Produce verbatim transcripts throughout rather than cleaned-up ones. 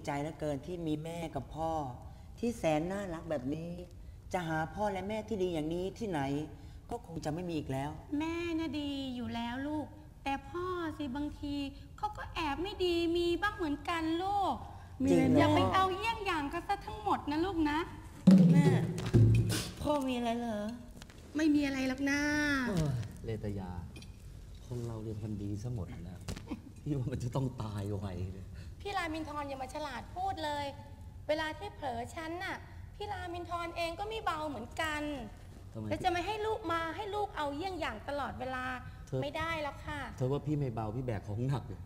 ใจเหลือเกินที่มีแม่กับพ่อ ที่แสนน่ารักแบบนี้ จะหาพ่อและแม่ที่ดีอย่างนี้ที่ไหน ก็คงจะไม่มีอีกแล้วแม่น่ะดีอยู่แล้วลูก แต่พ่อสิบางทีเขาก็แอบไม่ดีมีบ้างเหมือนกันลูกจริงเหรออย่าไปเอาเยี่ยงอย่างกันซะทั้งหมดนะลูกนะแม่พ่อมีอะไรเหรอไม่มีอะไรหรอกนะเอ้ยเลตยาคนเราเรียนคนดีซะหมดแล้วพี่ว่ามันจะต้องตายไวเลยพี่รามินทรอย่ามาฉลาดพูดเลย เวลาที่เผลอฉันน่ะพี่รามินทรเองก็ไม่เบาเหมือนกันทำไมแล้วจะไม่ให้ลูกมาให้ลูกเอาเยี่ยงอย่างตลอดเวลาเธอไม่ได้แล้วค่ะเธอว่าพี่ไม่เบาพี่แบกของหนักเลย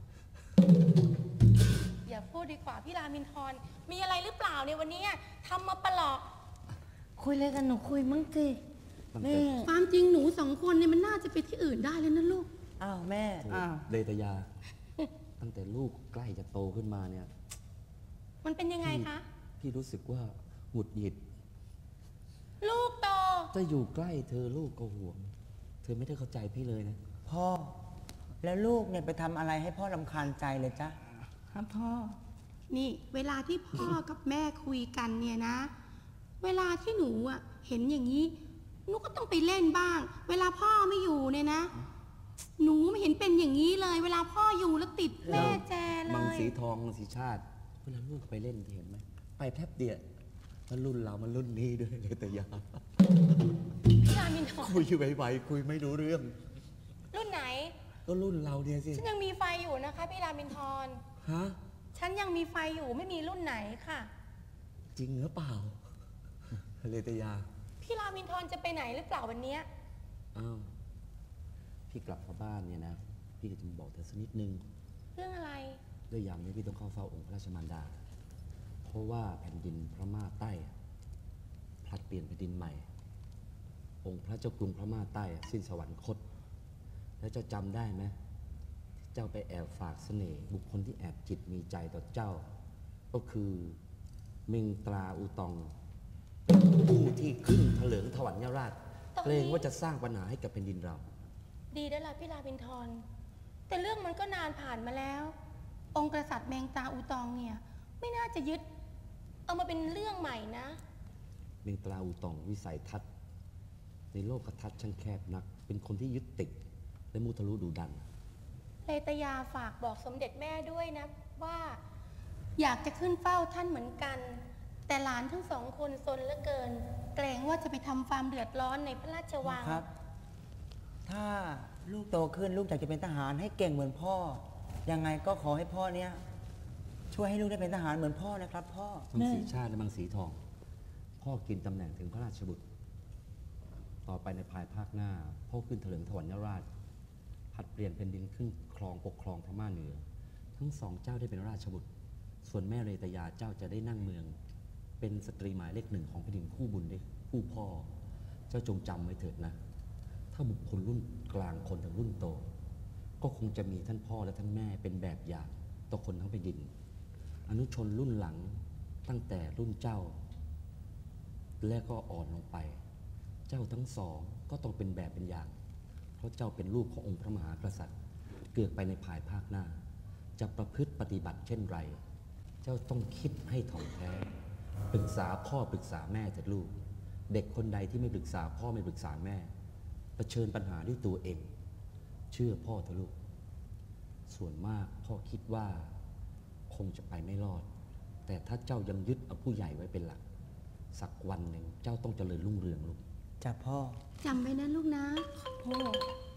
อย่าพูดดีกว่าพี่รามินทรมีอะไรหรือเปล่าในวันนี้ทำมาประหลอกคุยอะไรกันหนูคุยมั่งสิตั้งแม่แต่ความจริงหนูสองคนเนี่ยมันน่าจะไปที่อื่นได้แล้วนะลูกอ้าวแม่โอ้อ้าวเลตยา ตั้งแต่ลูกใกล้จะโตขึ้นมาเนี่ยมันเป็นยังไงคะพี่รู้สึกว่าหงุดหงิดลูกโตจะอยู่ใกล้เธอลูกก็ห่วง เธอไม่ได้เข้าใจพี่เลยนะพ่อ แล้วลูกเนี่ยไปทำอะไรให้พ่อรำคาญใจเลยจ๊ะครับพ่อนี่เวลาที่พ่อ กับแม่คุยกันเนี่ยนะ เวลาที่หนูอ่ะเห็นอย่างนี้หนูก็ต้องไปเล่นบ้าง เวลาพ่อไม่อยู่เนี่ยนะ หนูไม่เห็นเป็นอย่างนี้เลย เวลาพ่ออยู่แล้วติดแม่แจเลมังยสีทองมังสีชาติเวลาลูกไปเล่นเห็นไหมไปแทบเดียวมันรุ่นเรามันรุ่นนี้ด้วยเลยแต่ยาพี่รามินทรคุยไวๆคุยไม่รู้เรื่องรุ่นไหนก็รุ่นเราเนี่ยสิฉันยังมีไฟอยู่นะคะพี่รามินทรฮะฉันยังมีไฟอยู่ไม่มีรุ่นไหนค่ะจริงหรือเปล่าเลตยาพี่รามินทรจะไปไหนหรือเปล่าวันเนี้ยอ้าวพี่กลับมาบ้านเนี่ยนะ พี่ก็จะมาบอกเธอสักนิดนึงเรื่องอะไรด้วยยามนี้พี่ต้องเข้าเฝ้าองค์พระราชมารดา เพราะว่าแผ่นดินพระม่าใต้อะพลัดเปลี่ยนแผ่นดินใหม่ องค์พระเจ้ากรุงพระม่าใต้อะสิ้นสวรรคต แล้วเจ้าจำได้ไหมที่เจ้าไปแอบฝากเสน่ห์บุคคลที่แอบจิตมีใจต่อเจ้า ก็คือเมงตราอูตองผู้ที่ขึ้นเถลิงถวัลยราชตอนนี้เกรงว่าจะสร้างปัญหาให้กับแผ่นดินเราดีได้ละพี่รามินทรแต่เรื่องมันก็นานผ่านมาแล้ว องค์กษัตริย์แมงตาอูตองเนี่ย ไม่น่าจะยึด เอามาเป็นเรื่องใหม่นะเมงตราอูตองวิสัยทัศน์ ในโลกทัศน์ช่างแคบนัก เป็นคนที่ยึดติดและมุทะลุดุดันเลตยาฝากบอกสมเด็จแม่ด้วยนะ ว่า อยากจะขึ้นเฝ้าท่านเหมือนกัน แต่หลานทั้งสองคนซนเหลือเกิน เกรงว่าจะไปทำความเดือดร้อนในพระราชวังครับ ถ้าลูกโตขึ้นลูกอยากจะเป็นทหารให้เก่งเหมือนพ่อ ยังไงก็ขอให้พ่อเนี่ยช่วยให้ลูกได้เป็นทหารเหมือนพ่อนะครับ พ่อมังสีชาติและมังสีทอง พ่อกินตำแหน่งถึงพระราชบุตร ต่อไปในภายภาคหน้า พ่อขึ้นเถลิงถวัลยราชผัดเปลี่ยนแผ่นดินขึ้นครองปกครองพม่าเหนือ ทั้งสองเจ้าได้เป็นราชบุตร ส่วนแม่เรตยาเจ้าจะได้นั่งเมือง เป็นสตรีหมายเลขหนึ่งของแผ่นดินคู่บุญได้คู่พ่อ เจ้าจงจำไว้เถิดนะ ถ้าบุคคลรุ่นกลางคนถึงรุ่นโต ก็คงจะมีท่านพ่อและท่านแม่เป็นแบบอย่างต่อคนทั้งแผ่นดิน อนุชนรุ่นหลังตั้งแต่รุ่นเจ้า และก็อ่อนลงไป เจ้าทั้งสองก็ต้องเป็นแบบเป็นอย่าง เพราะเจ้าเป็นลูกขององค์พระมหากษัตริย์ เกิดไปในภายภาคหน้า จะประพฤติปฏิบัติเช่นไร เจ้าต้องคิดให้ถ่องแท้ปรึกษาพ่อปรึกษาแม่เถิดลูก เด็กคนใดที่ไม่ปรึกษาพ่อไม่ปรึกษาแม่เผชิญปัญหาด้วยตัวเอง เชื่อพ่อเถอะลูก ส่วนมากพ่อคิดว่าคงจะไปไม่รอด แต่ถ้าเจ้ายังยึดเอาผู้ใหญ่ไว้เป็นหลัก สักวันหนึ่งเจ้าต้องเจริญรุ่งเรืองลูกจ้ะพ่อจำไว้นะลูกนะพ่อ